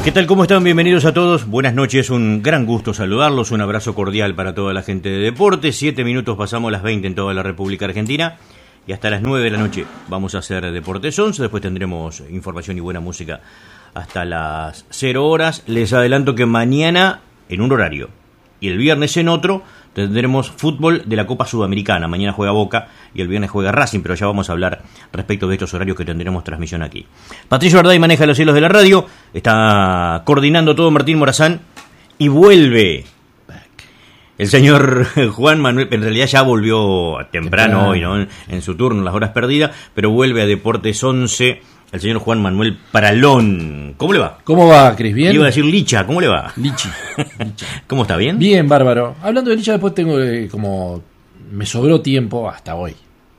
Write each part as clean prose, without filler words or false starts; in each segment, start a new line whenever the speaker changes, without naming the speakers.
¿Qué tal? ¿Cómo están? Bienvenidos a todos. Buenas noches, un gran gusto saludarlos. Un abrazo cordial para toda la gente de deporte. 7 minutos pasamos las 20 en toda la República Argentina. Y hasta las 9 de la noche vamos a hacer Deportes 11. Después tendremos información y buena música hasta las 0 horas. Les adelanto que mañana en un horario y el viernes en otro tendremos fútbol de la Copa Sudamericana. Mañana juega Boca y el viernes juega Racing, pero ya vamos a hablar respecto de estos horarios que tendremos transmisión aquí. Patricio Arday maneja los hilos de la radio, está coordinando todo Martín Morazán y vuelve el señor Juan Manuel. En realidad ya volvió temprano hoy, ¿no? En su turno, las horas perdidas, pero vuelve a Deportes 11 el señor Juan Manuel Paralón. ¿Cómo le va?
¿Cómo va, Cris? ¿Bien?
Iba a decir Licha, ¿cómo le va?
Licha.
¿Cómo está? ¿Bien?
Bien, bárbaro. Hablando de Licha, después tengo como me sobró tiempo hasta hoy.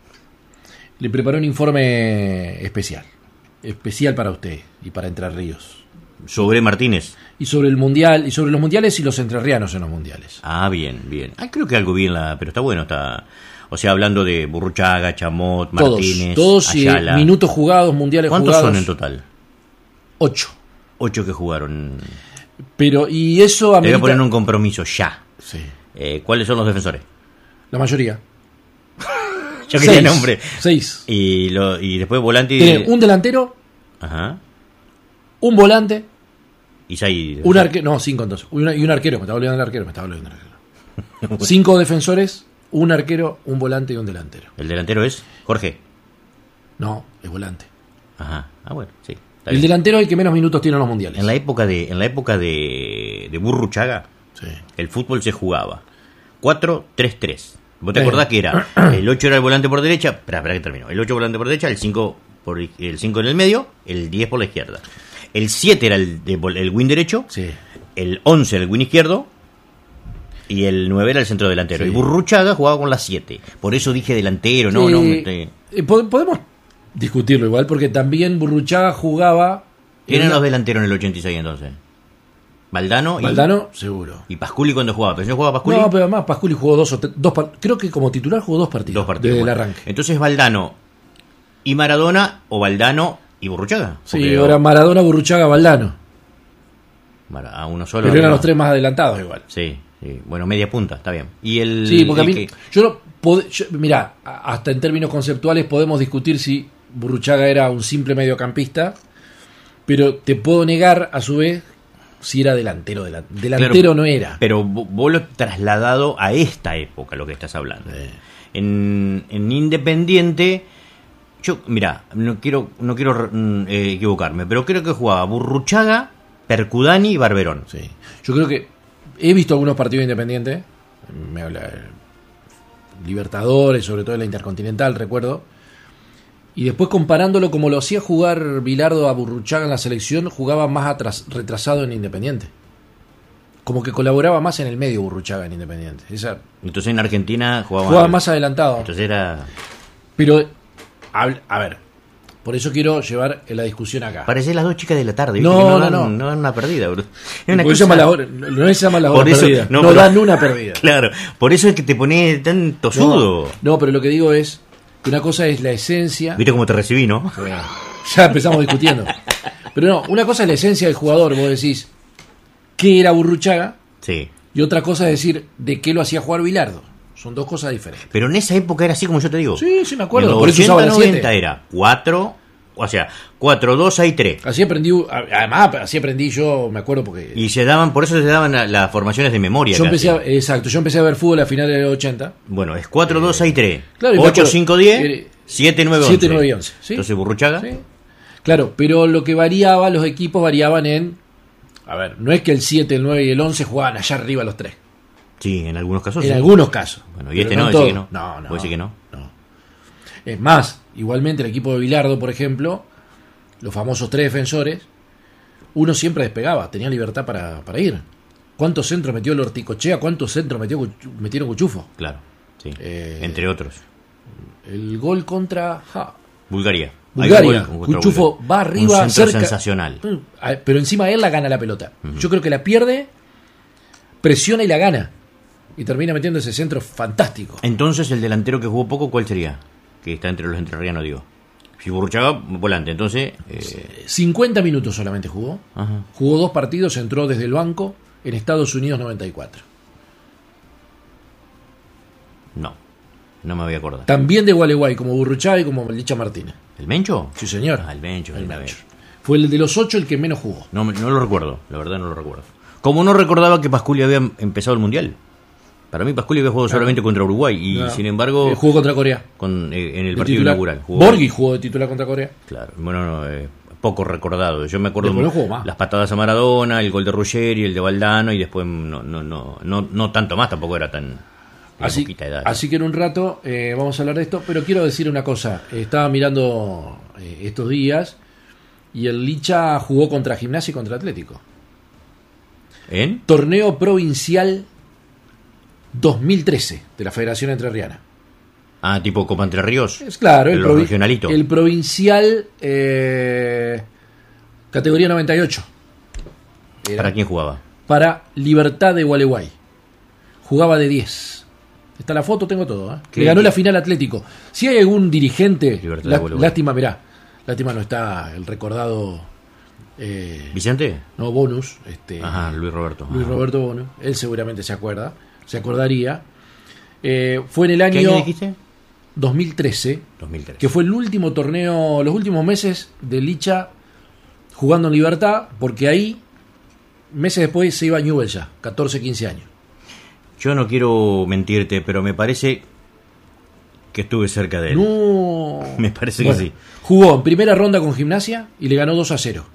Le preparé un informe especial para usted y para Entre Ríos.
Sobre Martínez.
Y sobre el mundial, y sobre los mundiales y los entrerrianos en los mundiales.
Ah, bien, bien. Creo que algo bien, pero está bueno, está. O sea, hablando de Burruchaga, Chamot, Martínez,
todos
Ayala.
Minutos jugados, mundiales
¿Cuántos
jugados.
son en total?
8.
8 que jugaron.
Pero, y eso
amerita... Te voy a poner un compromiso ya.
Sí.
¿Cuáles son los defensores?
La mayoría.
Yo quería nombre.
6.
Y después volante.
Tiene un delantero.
Ajá.
Un volante.
Y 6.
Un arquero. No, 5 entonces. Y un arquero. Me estaba olvidando del arquero. 5 defensores. Un arquero, un volante y un delantero.
¿El delantero es Jorge?
No, es volante.
Ajá. Bueno, sí.
El delantero es el que menos minutos tiene en los mundiales.
En la época de Burruchaga, sí, el fútbol se jugaba 4-3-3. ¿Vos te acordás que era el 8 era el volante por derecha? Espera que termino. El 8 volante por derecha, el 5 en el medio, el 10 por la izquierda. El 7 era el wing derecho, sí, el 11 era el wing izquierdo y el 9 era el centro delantero. Sí. Y Burruchaga jugaba con la 7. Por eso dije delantero, sí.
Podemos discutirlo igual, porque también Burruchaga jugaba...
¿Quién eran los delanteros en el 86 entonces? Valdano,
seguro.
¿Y Pasculi cuando jugaba? ¿Pero no jugaba Pasculi?
No, pero además Pasculi jugó dos creo que como titular jugó 2 partidos. Desde el arranque.
Entonces Valdano y Maradona, o Valdano y Burruchaga.
Sí, ahora Maradona, Burruchaga, Valdano.
A uno solo.
Pero eran los 3 más adelantados igual.
Sí. Bueno, media punta, está bien. Y el...
Sí, porque a mí... Mirá, hasta en términos conceptuales podemos discutir si Burruchaga era un simple mediocampista, pero te puedo negar, a su vez, si era delantero. Delantero claro, no era.
Pero vos lo has trasladado a esta época, lo que estás hablando. En Independiente, yo, mirá, no quiero equivocarme, pero creo que jugaba Burruchaga, Percudani y Barberón.
Sí. Yo creo que he visto algunos partidos independientes, me habla Libertadores, sobre todo en la Intercontinental, recuerdo, y después comparándolo como lo hacía jugar Bilardo a Burruchaga en la selección, jugaba más retrasado en Independiente. Como que colaboraba más en el medio Burruchaga en Independiente.
Entonces en Argentina
jugaba más adelantado.
Entonces era...
Pero, a ver, por eso quiero llevar la discusión acá.
Parecen las 2 chicas de la tarde.
No
dan una perdida, bro.
No se llama la hora perdida. No dan una perdida.
Claro, por eso es que te pones tan tosudo.
No, pero lo que digo es que una cosa es la esencia.
Viste cómo te recibí, ¿no?
Ya empezamos discutiendo. Pero no, una cosa es la esencia del jugador. Vos decís, ¿qué era Burruchaga?
Sí.
Y otra cosa es decir, ¿de qué lo hacía jugar Bilardo? Son 2 cosas diferentes.
Pero en esa época era así como yo te digo.
Sí, me acuerdo.
En los 80-90 era 4, o sea, 4-2-6-3.
Así aprendí yo, me acuerdo porque...
Y por eso se daban las formaciones de memoria.
Yo empecé a ver fútbol a finales de los 80.
Bueno, es 4-2-6-3.
Claro,
8-5-10, 7-9-11.
7-9-11. ¿Sí?
Entonces Burruchaga.
Sí. Claro, pero lo que variaba, los equipos variaban en... A ver, no es que el 7, el 9 y el 11 jugaban allá arriba los 3.
Sí, en algunos casos.
En algunos casos.
Bueno, y este no, dice que no.
No.
¿Puede decir que no?
No. Es más, igualmente el equipo de Bilardo, por ejemplo, los famosos 3 defensores, uno siempre despegaba, tenía libertad para ir. ¿Cuántos centros metió el Orticochea? ¿Cuántos centros metieron Cuchufo?
Claro, sí. Entre otros.
El gol contra
Bulgaria.
Cuchufo va arriba,
un centro sensacional.
Pero encima él la gana la pelota. Uh-huh. Yo creo que la pierde, presiona y la gana. Y termina metiendo ese centro fantástico.
Entonces, el delantero que jugó poco, ¿cuál sería? Que está entre los entrerrianos, digo. Si Burruchaga, volante, entonces...
50 minutos solamente jugó.
Ajá.
Jugó 2 partidos, entró desde el banco en Estados Unidos 94.
No me voy a acordar.
También de Gualeguay, como Burruchaga y como Licha Martínez.
¿El Mencho?
Sí, señor.
El Mencho.
El Mencho. Fue el de los 8 el que menos jugó.
No lo recuerdo, la verdad no lo recuerdo. Como no recordaba que Pasculi había empezado el Mundial. Para mí Pasculi había jugado solamente contra Uruguay y sin embargo...
jugó contra Corea.
En el
de
partido
titular.
inaugural.
Borghi jugó de titular contra Corea.
Claro, bueno, poco recordado. Yo me acuerdo
no
las patadas a Maradona, el gol de Ruggeri, el de Valdano y después no tanto más, tampoco era tan... poquita edad.
Así que en un rato vamos a hablar de esto, pero quiero decir una cosa. Estaba mirando estos días y el Licha jugó contra Gimnasia y contra Atlético.
¿En?
Torneo Provincial 2013 de la Federación Entrerriana.
Ah, tipo Copa Entre Ríos.
Es claro, el
regionalito.
El provincial categoría 98.
¿Para quién jugaba?
Para Libertad de Gualeguay. Jugaba de 10. Está la foto, tengo todo. Le ganó la final Atlético. Si hay algún dirigente, lástima, mirá, lástima no está el recordado
¿Vicente?
No, Bonus.
Luis Roberto.
Luis Roberto Bonus. Él seguramente se acordaría. Fue en el año...
¿Qué año dijiste?
2013, que fue el último torneo, los últimos meses de Licha jugando en Libertad, porque ahí, meses después, se iba a Newell ya, 14, 15 años.
Yo no quiero mentirte, pero me parece que estuve cerca de él.
No.
Me parece que sí.
Jugó en primera ronda con Gimnasia y le ganó 2-0.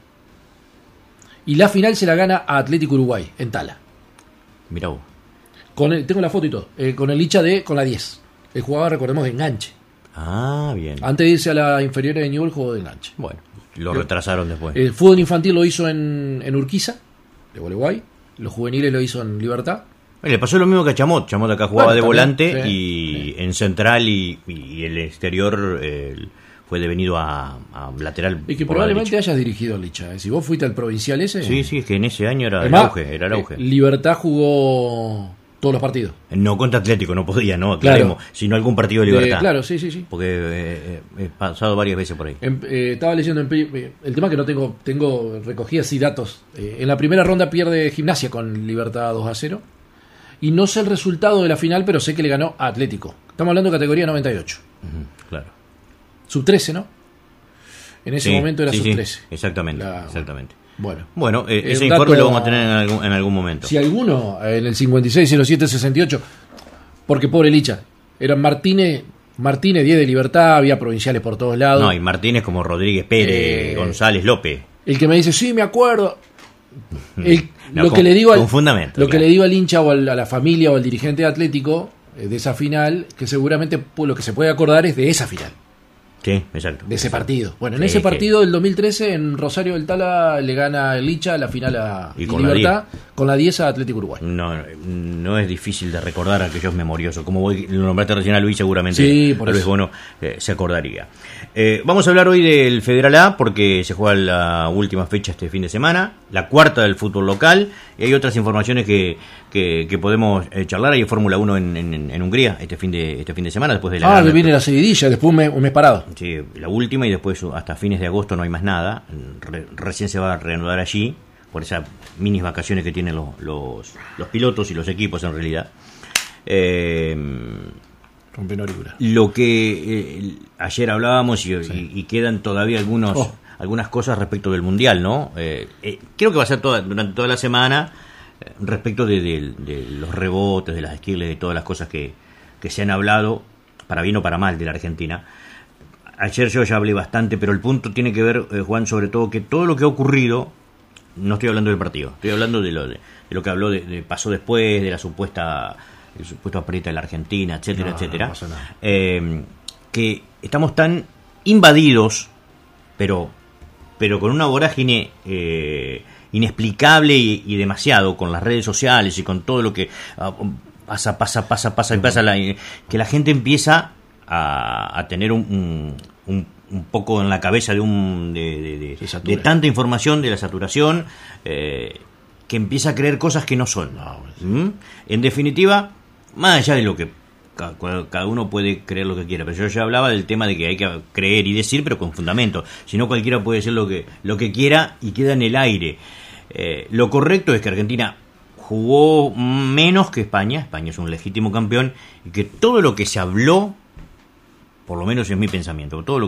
Y la final se la gana a Atlético Uruguay, en Tala.
Mirá vos.
Tengo la foto y todo. Con el Licha con la 10. El jugaba, recordemos, de enganche.
Ah, bien.
Antes de irse a la inferior de Newell, jugó de enganche.
Bueno, lo retrasaron después.
El fútbol infantil lo hizo en Urquiza, de Gualeguay. Los juveniles lo hizo en Libertad.
Le pasó lo mismo que a Chamot. Chamot acá jugaba de volante
sí,
y en central y el exterior fue devenido a lateral.
Y que probablemente hayas dirigido a Licha. Si vos fuiste al provincial ese...
Sí, es que en ese año era el auge.
Libertad jugó todos los partidos.
No contra Atlético, no podía, no, aclaremos,
claro.
Sino algún partido de Libertad.
Claro, sí.
Porque he pasado varias veces por ahí.
Estaba leyendo el tema que no tengo recogí así datos. En la primera ronda pierde Gimnasia con Libertad 2-0. Y no sé el resultado de la final, pero sé que le ganó a Atlético. Estamos hablando de categoría 98.
Claro.
Sub-13, ¿no? En ese momento era sub-13.
Sí, exactamente. Bueno, ese informe lo vamos a tener en algún momento.
Si alguno, en el 560768, porque pobre Licha, eran Martínez 10 de Libertad, había provinciales por todos lados.
No, y Martínez como Rodríguez Pérez, González López.
El que me dice, sí, me acuerdo. Lo que le digo al hincha o a la familia o al dirigente Atlético de esa final, que seguramente lo que se puede acordar es de esa final.
Sí, exacto.
De ese partido. Bueno, en ese partido del 2013 en Rosario del Tala le gana el Licha la final a Libertad con la 10 a Atlético Uruguay.
No es difícil de recordar aquellos memoriosos. Como lo nombraste recién a Luis, seguramente Luis Bono se acordaría. Vamos a hablar hoy del Federal A porque se juega la última fecha este fin de semana, la cuarta del fútbol local, y hay otras informaciones que podemos charlar. Hay Fórmula 1 en Hungría este fin de semana, después de la...
viene la seguidilla, después un mes parado.
Sí, la última, y después hasta fines de agosto no hay más nada. Recién se va a reanudar allí por esas minis vacaciones que tienen los pilotos y los equipos en realidad. Lo que ayer hablábamos y quedan todavía algunas cosas respecto del Mundial, ¿no? Creo que va a ser durante toda la semana respecto de los rebotes, de las skills, de todas las cosas que se han hablado, para bien o para mal, de la Argentina. Ayer yo ya hablé bastante, pero el punto tiene que ver, Juan, sobre todo que todo lo que ha ocurrido, no estoy hablando del partido, estoy hablando de lo que habló pasó después, de el supuesto aprieta de la Argentina, etcétera, etcétera.
No pasa nada.
Que estamos tan invadidos, pero con una vorágine inexplicable y demasiado, con las redes sociales y con todo lo que pasa, que la gente empieza a tener un poco en la cabeza de tanta información, de la saturación, que empieza a creer cosas que no son. En definitiva, más allá de lo que cada uno puede creer lo que quiera, pero yo ya hablaba del tema de que hay que creer y decir, pero con fundamento. Si no, cualquiera puede decir lo que quiera y queda en el aire. Lo correcto es que Argentina jugó menos que España. España es un legítimo campeón y que todo lo que se habló, por lo menos es mi pensamiento, todo lo